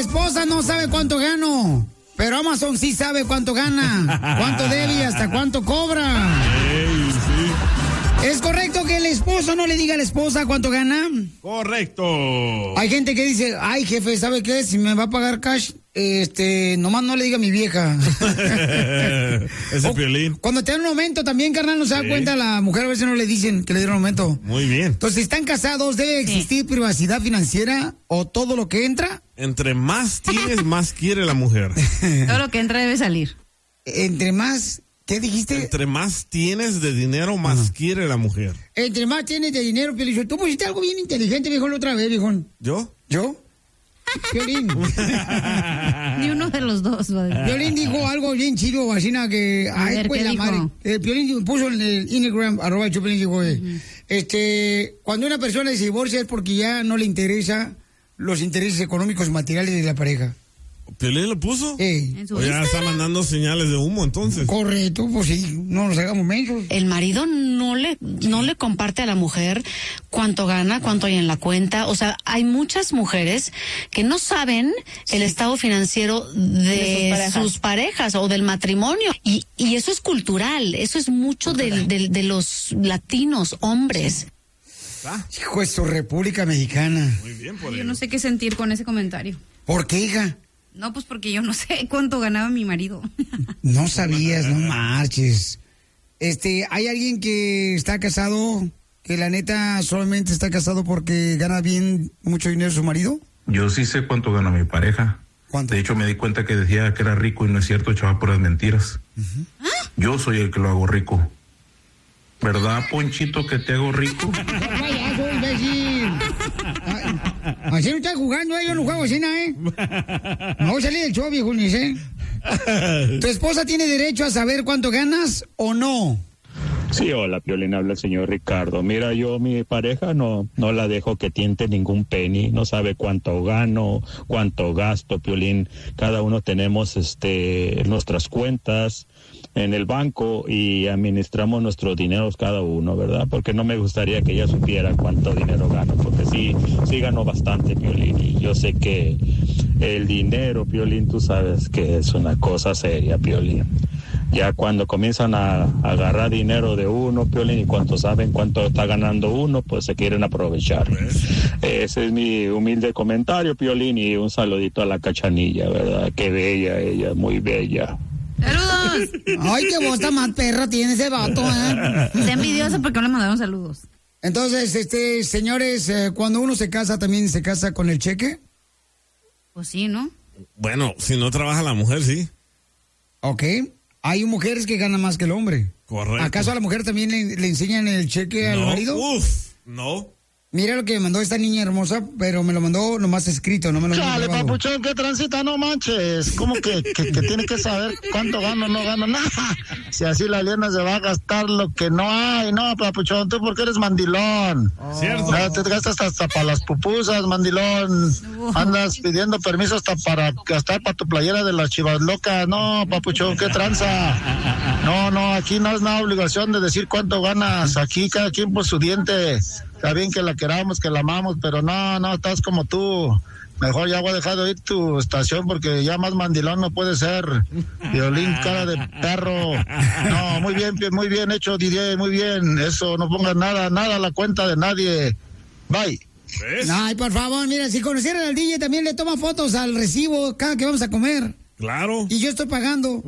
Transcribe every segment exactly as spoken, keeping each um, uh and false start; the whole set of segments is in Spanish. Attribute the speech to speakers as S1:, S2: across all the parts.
S1: esposa no sabe cuánto gano, pero Amazon sí sabe cuánto gana, cuánto debe y hasta cuánto cobra.
S2: Hey, sí.
S1: ¿Es correcto que el esposo no le diga a la esposa cuánto gana?
S2: Correcto.
S1: Hay gente que dice, ay, jefe, ¿sabe qué? Si me va a pagar cash, este, nomás no le diga a mi vieja.
S2: Ese
S1: O,
S2: Piolín.
S1: cuando te dan un aumento también, carnal, no se da
S2: Sí.
S1: cuenta, la mujer a veces no le dicen que le dieron un aumento.
S2: Muy bien.
S1: Entonces, si están casados, ¿debe existir sí. privacidad financiera o todo lo que entra?
S2: Entre más tienes, más quiere la mujer.
S3: Todo lo que entra debe salir.
S1: Entre más... ¿Qué dijiste?
S2: Entre más tienes de dinero, más uh-huh. quiere la mujer.
S1: Entre más tienes de dinero, Piolín. Tú pusiste algo bien inteligente, viejo, la otra vez, viejo.
S2: ¿Yo?
S1: ¿Yo? Piolín.
S3: Ni uno de los dos. Madre.
S1: Piolín dijo algo bien chido, vacina, que...
S3: A
S1: ay,
S3: ver,
S1: pues
S3: ¿qué
S1: la
S3: dijo?
S1: madre. El Piolín puso en el Instagram, arroba Chupelín, dijo, eh, uh-huh. este, cuando una persona se divorcia es porque ya no le interesa los intereses económicos y materiales de la pareja.
S2: ¿Piolín lo puso?
S1: Eh.
S2: O ya está mandando señales de humo, entonces.
S1: Correcto, pues sí, no nos hagamos mensos.
S4: El marido no le, no le comparte a la mujer cuánto gana, cuánto hay en la cuenta. O sea, hay muchas mujeres que no saben sí. el estado financiero de, de sus, parejas. sus parejas o del matrimonio. Y, y eso es cultural, eso es mucho de, de, de los latinos, hombres.
S1: Ah. Hijo, esto, República Mexicana.
S2: Muy bien, por
S3: Yo
S2: ello.
S3: no sé qué sentir con ese comentario.
S1: ¿Por qué, hija?
S3: No, pues porque yo no sé cuánto ganaba mi marido.
S1: No sabías, no marches. Este, ¿hay alguien que está casado, que la neta solamente está casado porque gana bien mucho dinero su marido?
S5: Yo sí sé cuánto gana mi pareja.
S1: ¿Cuánto?
S5: De hecho, me di cuenta que decía que era rico y no es cierto, echaba puras mentiras. Uh-huh. ¿Ah? Yo soy el que lo hago rico. ¿Verdad, Ponchito, que te hago rico?
S1: Vaya, soy imbécil. Así no estás jugando, ¿eh? Yo no juego así, ¿eh? No voy a salir del show, viejo, ni sé. ¿Tu esposa tiene derecho a saber cuánto ganas o no?
S6: Sí, hola, Piolín, habla el señor Ricardo. Mira, yo mi pareja no no la dejo que tiente ningún penny, no sabe cuánto gano, cuánto gasto, Piolín. Cada uno tenemos este nuestras cuentas en el banco y administramos nuestros dineros cada uno, ¿verdad? Porque no me gustaría que ella supiera cuánto dinero gano, porque sí, sí gano bastante, Piolín, y yo sé que el dinero, Piolín, tú sabes que es una cosa seria, Piolín. Ya cuando comienzan a, a agarrar dinero de uno, Piolín, y cuando saben cuánto está ganando uno, pues se quieren aprovechar. Ese es mi humilde comentario, Piolín, y un saludito a la Cachanilla, ¿verdad? Qué bella ella, muy bella.
S3: ¡Saludos!
S1: Ay, qué voz tan más perra tiene ese vato, ¿eh?
S3: Está envidioso porque no le mandaron saludos.
S1: Entonces, este, señores, eh, cuando uno se casa, ¿también se casa con el cheque?
S3: Pues sí, ¿no?
S2: Bueno, si no trabaja la mujer, sí.
S1: Ok. Hay mujeres que ganan más que el hombre.
S2: Correcto.
S1: ¿Acaso a la mujer también le, le enseñan el cheque al
S2: no,
S1: marido?
S2: Uf, no.
S1: Mira lo que me mandó esta niña hermosa, pero me lo mandó nomás escrito, no me lo mandó.
S7: Chale, papuchón, ¿qué transita? No manches. ¿Cómo que, que, que tiene que saber cuánto gano o no gano? Nada. Si así la Liana se va a gastar lo que no hay. No, papuchón, tú porque eres mandilón.
S2: Oh. Cierto.
S7: No, te gastas hasta para las pupusas, mandilón. Andas pidiendo permiso hasta para gastar para tu playera de las Chivas Locas. No, papuchón, ¿qué tranza? No, no, aquí no es nada obligación de decir cuánto ganas. Aquí cada quien por su diente. Está bien que la queramos, que la amamos, pero no, no, estás como tú. Mejor ya voy a dejar de oír tu estación porque ya más mandilón no puede ser. Violín, cara de perro. No, muy bien, muy bien hecho, Didier, muy bien. Eso, no pongas nada, nada a la cuenta de nadie. Bye.
S2: ¿Ves?
S1: Ay, por favor, mira, si conocieran al D J también le toma fotos al recibo cada que vamos a comer.
S2: Claro.
S1: Y yo estoy pagando.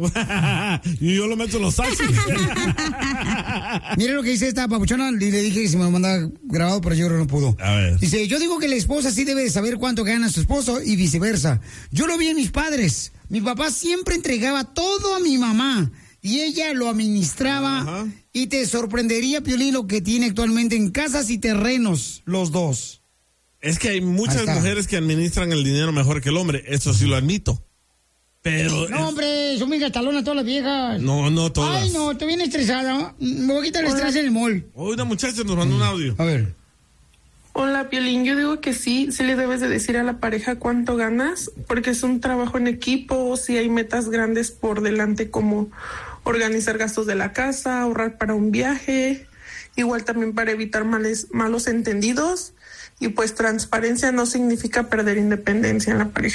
S2: Y yo lo meto en los taxis.
S1: Mire lo que dice esta papuchona, y le dije que si me lo manda grabado, pero yo creo que no pudo.
S2: A ver.
S1: Dice, yo digo que la esposa sí debe de saber cuánto gana su esposo y viceversa. Yo lo vi en mis padres. Mi papá siempre entregaba todo a mi mamá y ella lo administraba. Ajá. Y te sorprendería, Piolín, lo que tiene actualmente en casas y terrenos, los dos.
S2: Es que hay muchas mujeres que administran el dinero mejor que el hombre, eso sí lo admito. Pero...
S1: No, hombre, son mis gastalonas todas las viejas.
S2: No, no todas.
S1: Ay, no, estoy bien estresada. Me voy a quitar el estrés en el mall.
S2: Hoy una muchacha nos mandó un audio.
S1: A ver.
S8: Hola, Piolín, yo digo que sí, sí le debes de decir a la pareja cuánto ganas, porque es un trabajo en equipo, si hay metas grandes por delante como organizar gastos de la casa, ahorrar para un viaje, igual también para evitar males, malos entendidos, y pues transparencia no significa perder independencia en la pareja.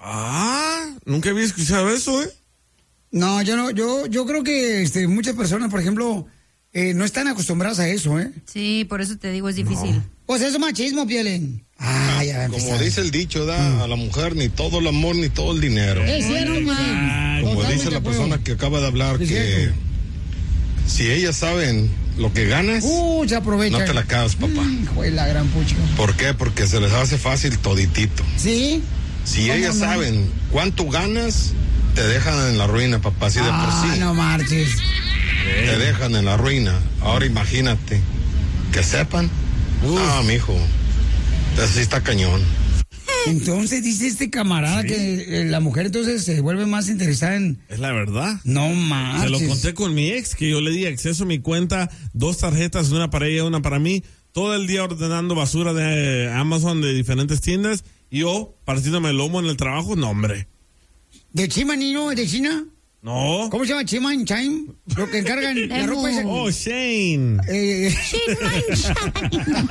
S2: Ah, nunca había escuchado eso, ¿eh?
S1: No, yo no, yo, yo creo que este, muchas personas, por ejemplo, eh, no están acostumbradas a eso, ¿eh?
S3: Sí, por eso te digo, es difícil. No.
S1: Pues eso es machismo, Piolín. Ah, ya
S9: Como dice el dicho, da mm. a la mujer ni todo el amor ni todo el dinero.
S1: Es cierto, man.
S9: Como Totalmente dice la persona que acaba de hablar, es que cierto. Si ellas saben lo que ganas,
S1: uh, se aprovechan.
S9: No te la acabas, papá.
S1: Hijo de la gran pucha.
S9: ¿Por qué? Porque se les hace fácil toditito.
S1: ¿Sí?
S9: Si ellas no? saben cuánto ganas, te dejan en la ruina, papá, así de
S1: ah,
S9: por sí.
S1: no marches.
S9: Te dejan en la ruina. Ahora imagínate, que sepan. Uf. Ah, mijo, así está cañón.
S1: Entonces dice este camarada sí. que eh, la mujer entonces se vuelve más interesada en...
S2: Es la verdad.
S1: No marches.
S2: Se lo conté con mi ex, que yo le di acceso a mi cuenta, dos tarjetas, una para ella, una para mí, todo el día ordenando basura de Amazon de diferentes tiendas, y yo partiéndome el lomo en el trabajo, no hombre.
S1: ¿De Chima, niño? ¿De China?
S2: No.
S1: ¿Cómo se llama? Chiman Chime. Lo que encargan la ropa esa.
S2: Oh, Shane.
S1: Eh.
S3: Chiman Chime.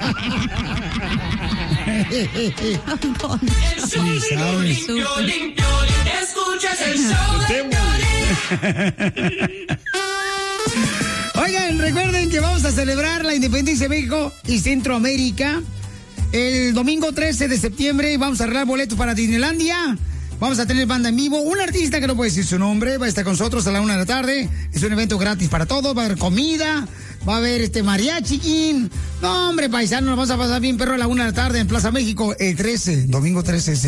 S1: Sí, sabes.
S10: Escuchas el show de Piolín.
S1: Oigan, recuerden que vamos a celebrar la independencia de México y Centroamérica el domingo trece de septiembre y vamos a arreglar boletos para Disneylandia. Vamos a tener banda en vivo, un artista que no puede decir su nombre, va a estar con nosotros a la una de la tarde. Es un evento gratis para todos, va a haber comida, va a haber este mariachi. No, hombre, paisano, nos vamos a pasar bien perro a la una de la tarde en Plaza México el trece, domingo trece.